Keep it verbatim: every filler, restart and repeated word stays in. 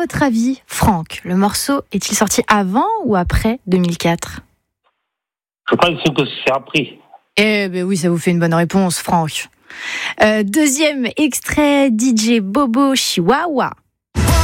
votre avis, Franck, le morceau est-il sorti avant ou après deux mille quatre ? Je pense que c'est après. Eh ben oui, ça vous fait une bonne réponse, Franck. Euh, deuxième extrait, D J Bobo Chihuahua.